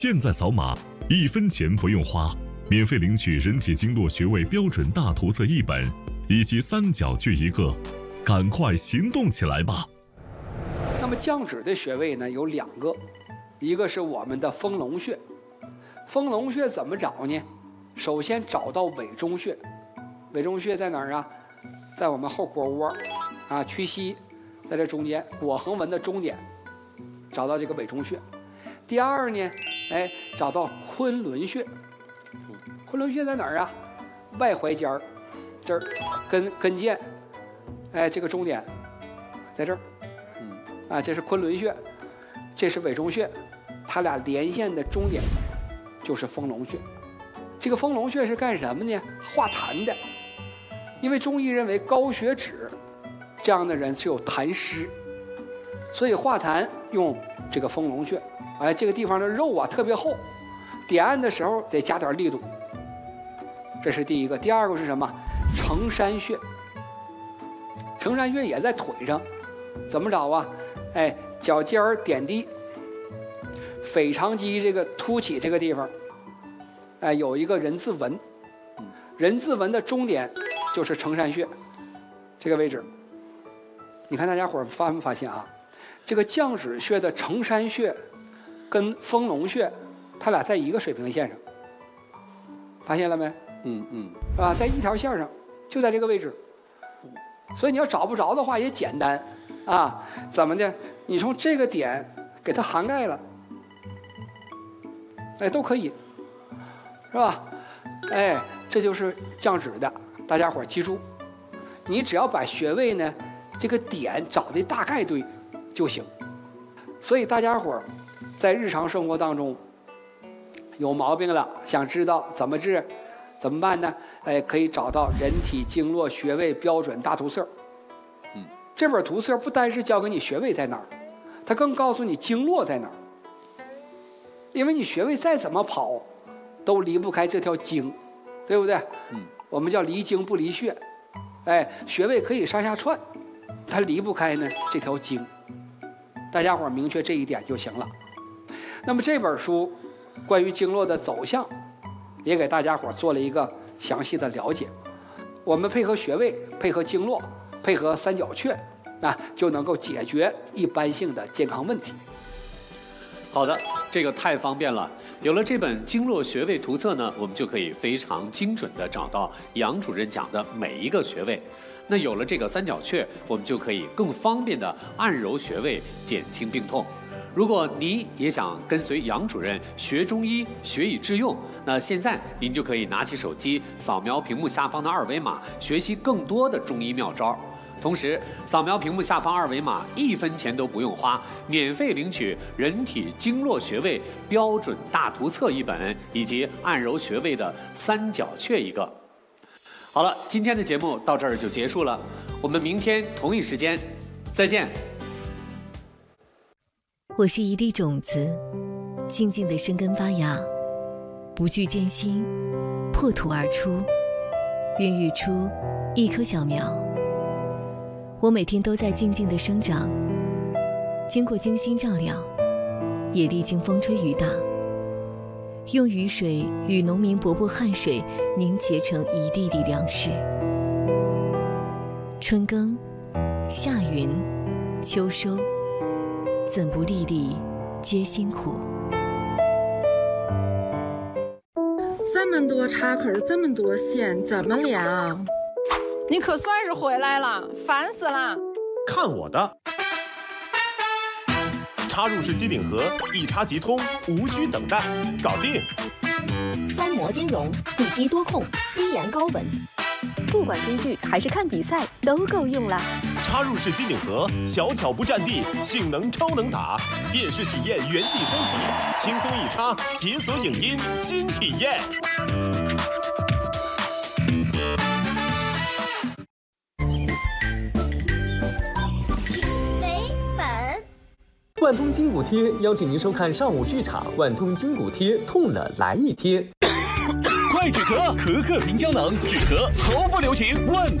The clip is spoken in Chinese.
现在扫码，1分钱不用花，免费领取人体经络穴位标准大图册1本，以及3角穴1个，赶快行动起来吧！ 那么降脂的穴位呢有2个，一个是我们的丰隆穴。丰隆穴怎么找呢？首先找到委中穴，委中穴在哪儿啊？在我们后腘窝啊，屈膝在这中间，腘横纹的中点，找到这个委中穴。第二呢，找到昆仑穴。昆仑穴在哪儿啊？外踝尖儿这儿，跟腱，这个中点在这儿，这是昆仑穴，这是委中穴，它俩连线的中点就是丰隆穴。这个丰隆穴是干什么呢？化痰的，因为中医认为高血脂这样的人是有痰湿，所以化痰用这个丰隆穴。这个地方的肉啊特别厚，点按的时候得加点力度。这是第一个。第二个是什么？承山穴。承山穴也在腿上，怎么找啊？脚尖儿点地，腓肠肌这个凸起这个地方，有一个人字纹，人字纹的中点就是承山穴这个位置。你看大家伙发没发现啊？这个降脂穴的承山穴跟丰隆穴，它俩在一个水平线上，发现了没？在一条线上，就在这个位置。所以你要找不着的话也简单啊，怎么的？你从这个点给它涵盖了，都可以，是吧？这就是降脂的，大家伙记住，你只要把穴位呢这个点找的大概对就行。所以大家伙在日常生活当中有毛病了，想知道怎么治怎么办呢？可以找到人体经络穴位标准大图册。这本图册不单是教给你穴位在哪儿，它更告诉你经络在哪儿。因为你穴位再怎么跑都离不开这条经，对不对？我们叫离经不离穴。穴位可以上下串，它离不开呢这条经。大家伙明确这一点就行了。那么这本书关于经络的走向也给大家伙做了一个详细的了解。我们配合穴位，配合经络，配合3角穴，就能够解决一般性的健康问题。 好的，这个太方便了。有了这本经络穴位图册呢，我们就可以非常精准地找到杨主任讲的每一个穴位。那有了这个3角穴，我们就可以更方便地按揉穴位，减轻病痛。如果您也想跟随杨主任学中医，学以致用，那现在您就可以拿起手机，扫描屏幕下方的2维码，学习更多的中医妙招。同时，扫描屏幕下方2维码，1分钱都不用花，免费领取人体经络穴位标准大图册1本，以及按揉穴位的3角穴1个。好了，今天的节目到这儿就结束了，我们明天同一时间再见。 我是一粒种子，静静地生根发芽，不惧艰辛，破土而出，孕育出一棵小苗。我每天都在静静地生长，经过精心照料，也历经风吹雨打，用雨水与农民伯伯汗水凝结成一地地粮食。春耕，夏耘，秋收，怎不粒粒皆辛苦。 这么多插口，这么多线，怎么量？ 你可算是回来了，烦死了！ 看我的！插入式机顶盒，一插即通，无需等待，搞定！ 三模金融，地基多控，低盐高稳，不管追剧还是看比赛，都够用了。 插入式机顶盒，小巧不占地，性能超能打，电视体验原地升级，轻松一插，解锁影音新体验。 万通筋骨贴邀请您收看上午剧场，万通筋骨贴痛了来一贴。 快止咳，咳咳平胶囊，止咳毫不留情。万